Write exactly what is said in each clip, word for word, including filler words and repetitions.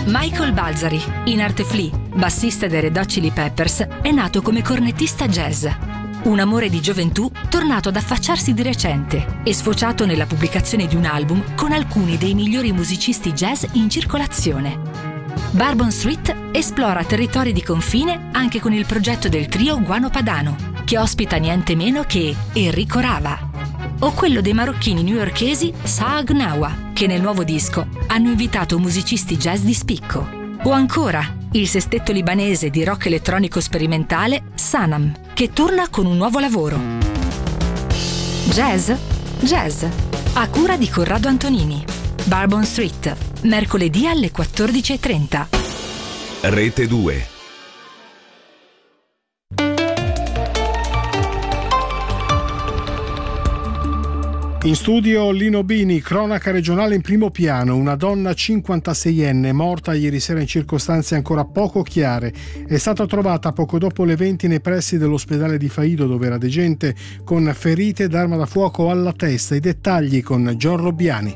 Michael Balzari, in arte Flea, bassista dei Red Hot Chili Peppers, è nato come cornettista jazz. Un amore di gioventù tornato ad affacciarsi di recente e sfociato nella pubblicazione di un album con alcuni dei migliori musicisti jazz in circolazione. Bourbon Street esplora territori di confine anche con il progetto del trio Guano Padano, che ospita niente meno che Enrico Rava. O quello dei marocchini newyorkesi Saag Nawa, che nel nuovo disco hanno invitato musicisti jazz di spicco. O ancora il sestetto libanese di rock elettronico sperimentale Sanam, che torna con un nuovo lavoro. Jazz? Jazz, a cura di Corrado Antonini. Bourbon Street, mercoledì alle quattordici e trenta. Rete due. In studio Lino Bini, cronaca regionale in primo piano. Una donna cinquantaseienne morta ieri sera in circostanze ancora poco chiare. È stata trovata poco dopo le venti nei pressi dell'ospedale di Faido, dove era degente, con ferite d'arma da fuoco alla testa. I dettagli con Gian Robbiani.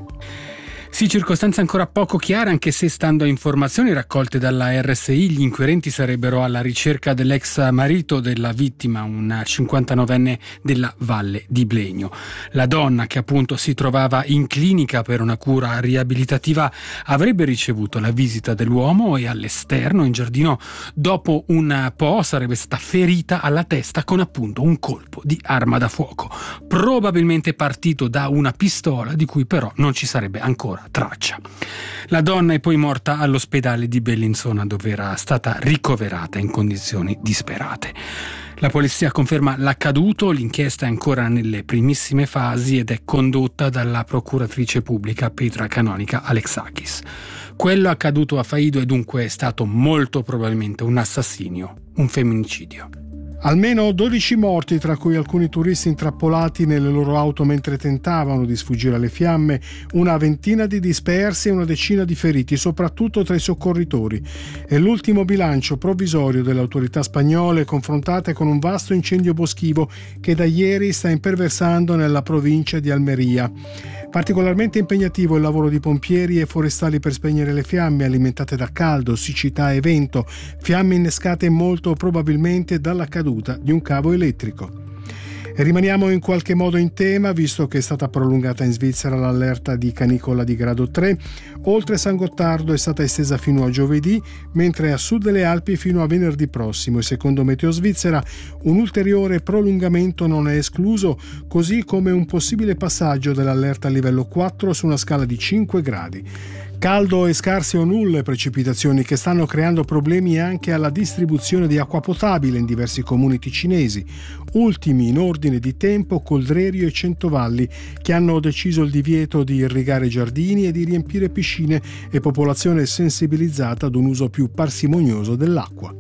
Sì, circostanze ancora poco chiare, anche se, stando a informazioni raccolte dalla R S I, gli inquirenti sarebbero alla ricerca dell'ex marito della vittima, un cinquantanovenne della Valle di Blegno. La donna, che appunto si trovava in clinica per una cura riabilitativa, avrebbe ricevuto la visita dell'uomo e all'esterno, in giardino, dopo un po' sarebbe stata ferita alla testa con appunto un colpo di arma da fuoco, probabilmente partito da una pistola di cui però non ci sarebbe ancora traccia. La donna è poi morta all'ospedale di Bellinzona, dove era stata ricoverata in condizioni disperate. La polizia conferma l'accaduto, l'inchiesta è ancora nelle primissime fasi ed è condotta dalla procuratrice pubblica Petra Canonica Alexakis. Quello accaduto a Faido è dunque stato molto probabilmente un assassinio, un femminicidio. Almeno dodici morti, tra cui alcuni turisti intrappolati nelle loro auto mentre tentavano di sfuggire alle fiamme, una ventina di dispersi e una decina di feriti, soprattutto tra i soccorritori. È l'ultimo bilancio provvisorio delle autorità spagnole, confrontate con un vasto incendio boschivo che da ieri sta imperversando nella provincia di Almeria. Particolarmente impegnativo il lavoro di pompieri e forestali per spegnere le fiamme alimentate da caldo, siccità e vento, fiamme innescate molto probabilmente dalla caduta di un cavo elettrico. E rimaniamo in qualche modo in tema, visto che è stata prolungata in Svizzera l'allerta di canicola di grado tre. Oltre San Gottardo è stata estesa fino a giovedì, mentre a sud delle Alpi fino a venerdì prossimo, e secondo Meteo Svizzera un ulteriore prolungamento non è escluso, così come un possibile passaggio dell'allerta a livello quattro su una scala di cinque gradi. Caldo e scarse o nulle precipitazioni che stanno creando problemi anche alla distribuzione di acqua potabile in diversi comuni ticinesi. Ultimi in ordine di tempo Coldrerio e Centovalli, che hanno deciso il divieto di irrigare giardini e di riempire piscine, e popolazione sensibilizzata ad un uso più parsimonioso dell'acqua.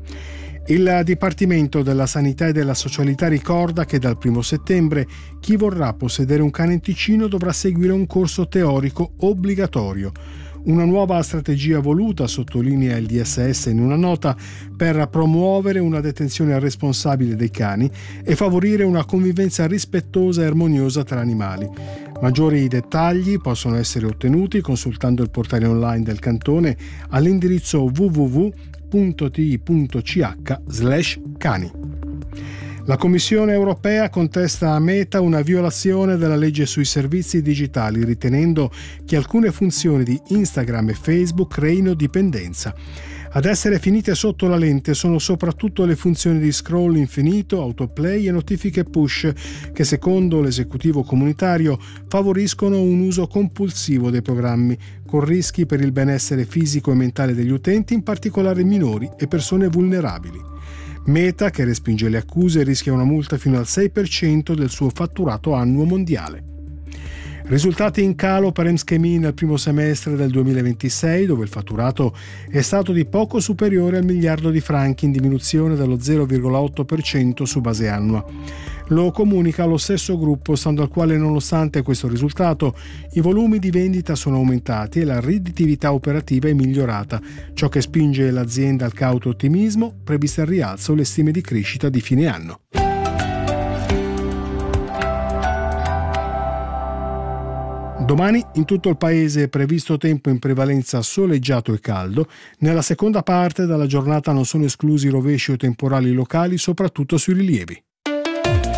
Il Dipartimento della Sanità e della Socialità ricorda che dal primo settembre chi vorrà possedere un cane in Ticino dovrà seguire un corso teorico obbligatorio. Una nuova strategia voluta, sottolinea il D S S in una nota, per promuovere una detenzione responsabile dei cani e favorire una convivenza rispettosa e armoniosa tra animali. Maggiori dettagli possono essere ottenuti consultando il portale online del cantone all'indirizzo w w w punto t i punto c h slash cani. La Commissione europea contesta a Meta una violazione della legge sui servizi digitali, ritenendo che alcune funzioni di Instagram e Facebook creino dipendenza. Ad essere finite sotto la lente sono soprattutto le funzioni di scroll infinito, autoplay e notifiche push, che secondo l'esecutivo comunitario favoriscono un uso compulsivo dei programmi, con rischi per il benessere fisico e mentale degli utenti, in particolare minori e persone vulnerabili. Meta, che respinge le accuse, rischia una multa fino al sei per cento del suo fatturato annuo mondiale. Risultati in calo per Emschemi nel primo semestre del duemilaventisei, dove il fatturato è stato di poco superiore al miliardo di franchi, in diminuzione dello zero virgola otto per cento su base annua. Lo comunica lo stesso gruppo, stando al quale, nonostante questo risultato, i volumi di vendita sono aumentati e la redditività operativa è migliorata, ciò che spinge l'azienda al cauto ottimismo, previste al rialzo le stime di crescita di fine anno. Domani in tutto il paese è previsto tempo in prevalenza soleggiato e caldo. Nella seconda parte della giornata non sono esclusi rovesci o temporali locali, soprattutto sui rilievi.